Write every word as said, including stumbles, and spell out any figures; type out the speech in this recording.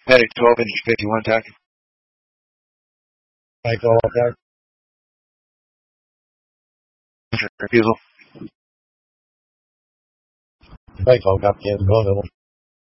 Had a twelve inch fifty-one tack. Like all that. Refusal. Like all got the go